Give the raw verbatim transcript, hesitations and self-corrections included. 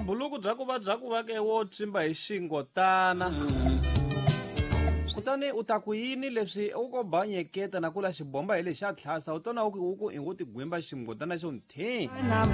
buluku bya ku va bya ku va ke wo tsimba hi xingotana kutani u ta ku yini leswi u ko banyeketa na kula xibomba hi lexi xa tlhasa u tona u ku i ngo ti gwemba xingotana xo ntheni